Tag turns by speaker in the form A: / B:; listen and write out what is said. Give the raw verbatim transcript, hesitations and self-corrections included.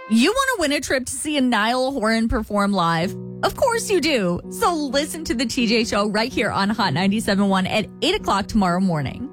A: You want to win a trip to see Niall Horan perform live? Of course you do. So listen to the T J Show right here on Hot ninety-seven point one at eight o'clock tomorrow morning.